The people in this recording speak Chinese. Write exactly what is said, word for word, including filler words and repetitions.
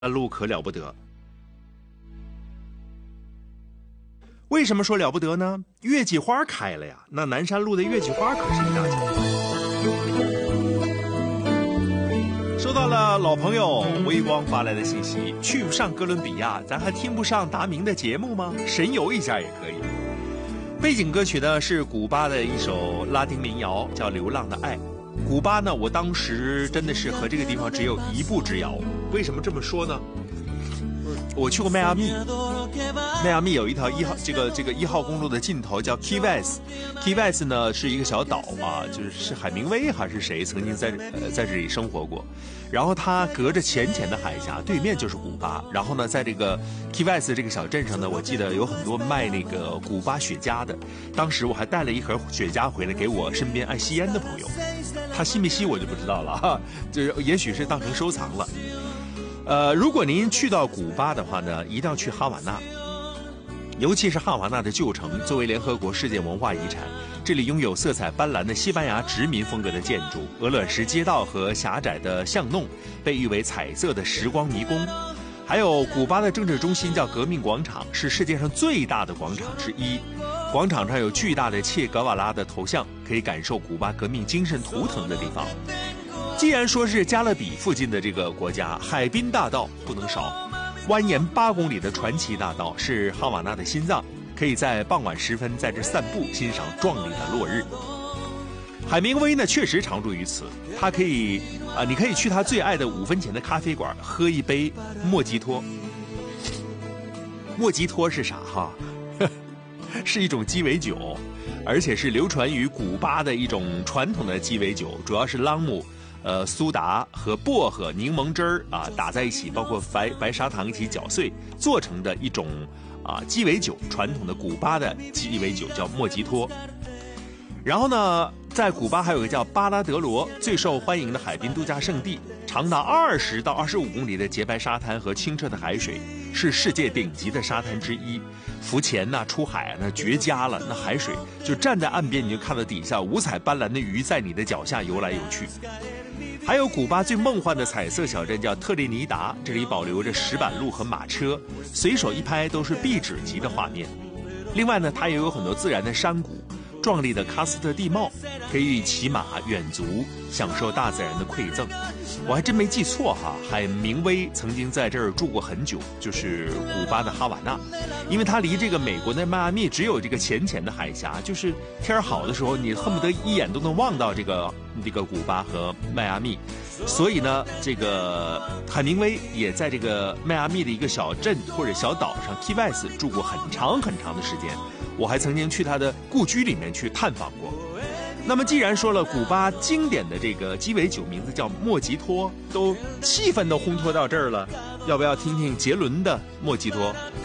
路可了不得。为什么说了不得呢？月季花开了呀，那南山路的月季花可是一大家。收到了老朋友微光发来的信息，去不上哥伦比亚，咱还听不上达明的节目吗？神游一下也可以。背景歌曲呢是古巴的一首拉丁民谣，叫《流浪的爱》。古巴呢，我当时真的是和这个地方只有一步之遥。为什么这么说呢？我去过迈阿密，迈阿密有一条一号这个这个一号公路的尽头叫 Key West，Key West 呢是一个小岛啊，就是是海明威还是谁曾经在呃在这里生活过，然后它隔着浅浅的海峡，对面就是古巴，然后呢在这个 Key West 这个小镇上呢，我记得有很多卖那个古巴雪茄的，当时我还带了一盒雪茄回来给我身边爱吸烟的朋友，他吸没吸我就不知道了哈，就是也许是当成收藏了。呃，如果您去到古巴的话呢，一定要去哈瓦那，尤其是哈瓦那的旧城，作为联合国世界文化遗产，这里拥有色彩斑斓的西班牙殖民风格的建筑，鹅卵石街道和狭窄的巷弄被誉为彩色的时光迷宫。还有古巴的政治中心叫革命广场，是世界上最大的广场之一。广场上有巨大的切格瓦拉的头像，可以感受古巴革命精神图腾的地方。既然说是加勒比附近的这个国家，海滨大道不能少。蜿蜒八公里的传奇大道是哈瓦那的心脏，可以在傍晚时分在这散步，欣赏壮丽的落日。海明威呢，确实常驻于此，他可以啊、呃，你可以去他最爱的五分钱的咖啡馆喝一杯莫吉托。莫吉托是啥哈？是一种鸡尾酒，而且是流传于古巴的一种传统的鸡尾酒，主要是朗姆。呃，苏打和薄荷、柠檬汁儿啊打在一起，包括白白砂糖一起搅碎做成的一种啊鸡尾酒，传统的古巴的鸡尾酒叫莫吉托。然后呢，在古巴还有个叫巴拉德罗，最受欢迎的海滨度假胜地，长达二十到二十五公里的洁白沙滩和清澈的海水，是世界顶级的沙滩之一。浮潜呐、啊、出海啊，那绝佳了。那海水就站在岸边，你就看到底下五彩斑斓的鱼在你的脚下游来游去。还有古巴最梦幻的彩色小镇叫特立尼达，这里保留着石板路和马车，随手一拍都是壁纸级的画面。另外呢，它也有很多自然的山谷，壮丽的喀斯特地貌，可以骑马远足，享受大自然的馈赠。我还真没记错哈，海明威曾经在这儿住过很久，就是古巴的哈瓦那，因为它离这个美国的迈阿密只有这个浅浅的海峡，就是天好的时候，你恨不得一眼都能望到这个这个古巴和迈阿密。所以呢，这个海明威也在这个迈阿密的一个小镇或者小岛上 Key West 住过很长很长的时间，我还曾经去他的故居里面去探访过。那么既然说了古巴经典的这个鸡尾酒名字叫莫吉托，都气氛都烘托到这儿了，要不要听听杰伦的莫吉托？